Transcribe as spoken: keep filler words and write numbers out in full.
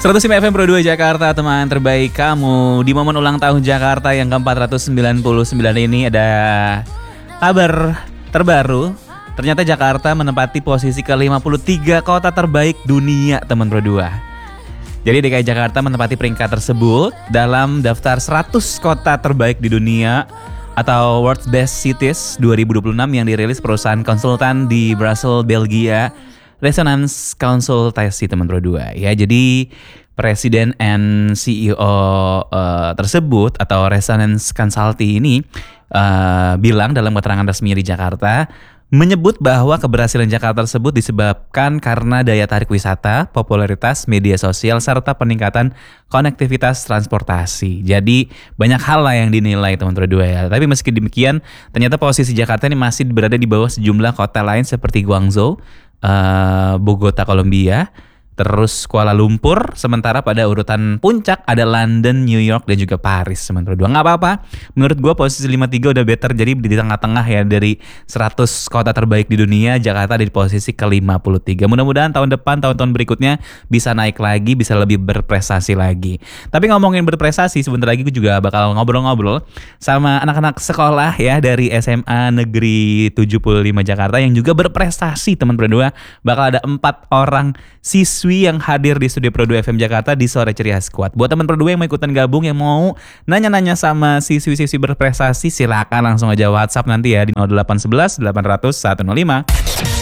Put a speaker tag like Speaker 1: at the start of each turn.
Speaker 1: seratus lima F M Pro dua Jakarta, teman terbaik kamu. Di momen ulang tahun Jakarta yang ke empat ratus sembilan puluh sembilan ini ada kabar terbaru. Ternyata Jakarta menempati posisi ke lima puluh tiga kota terbaik dunia, teman Pro dua. Jadi D K I Jakarta menempati peringkat tersebut dalam daftar seratus kota terbaik di dunia atau World's Best Cities dua ribu dua puluh enam yang dirilis perusahaan konsultan di Brussels, Belgia, Resonance Consultancy, teman Pro dua. Ya, jadi Presiden and C E O uh, tersebut atau Resonance Consultancy ini uh, bilang dalam keterangan resmi di Jakarta, menyebut bahwa keberhasilan Jakarta tersebut disebabkan karena daya tarik wisata, popularitas media sosial, serta peningkatan konektivitas transportasi. Jadi banyak hal lah yang dinilai, teman Pro dua ya. Tapi meski demikian, ternyata posisi Jakarta ini masih berada di bawah sejumlah kota lain seperti Guangzhou, Uh, Bogota, Kolombia, terus Kuala Lumpur. Sementara pada urutan puncak ada London, New York, dan juga Paris, sementara dua. Nggak apa-apa, menurut gue posisi lima puluh tiga udah better. Jadi di tengah-tengah ya, dari seratus kota terbaik di dunia, Jakarta di posisi ke lima puluh tiga. Mudah-mudahan tahun depan, tahun-tahun berikutnya bisa naik lagi, bisa lebih berprestasi lagi. Tapi ngomongin berprestasi, sebentar lagi gue juga bakal ngobrol-ngobrol sama anak-anak sekolah ya dari S M A Negeri tujuh puluh lima Jakarta yang juga berprestasi, teman Pro dua. Bakal ada empat orang siswi yang hadir di studio Pro dua F M Jakarta di Sore Ceria Squad. Buat teman Pro dua yang mau ikutan gabung, yang mau nanya-nanya sama siswi-siswi berprestasi, silakan langsung aja WhatsApp nanti ya di nol delapan satu satu delapan nol nol satu nol lima.